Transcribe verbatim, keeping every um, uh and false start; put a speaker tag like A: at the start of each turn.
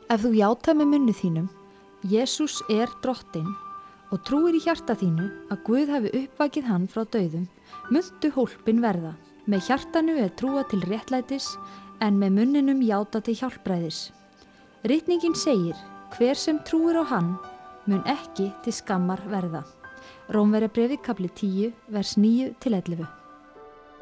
A: Ef þú játar með munni þínum, Jesús er drottinn og trúir í hjarta þínu að Guð hafi uppvakið hann frá dauðum, muntu hólpin verða. Með hjartanu er trúa til réttlætis en með munninum játa til hjálpræðis. Ritningin segir, hver sem trúir á hann mun ekki til skammar verða. Rómverjabréfið kapli tíu, vers níu til ellefu.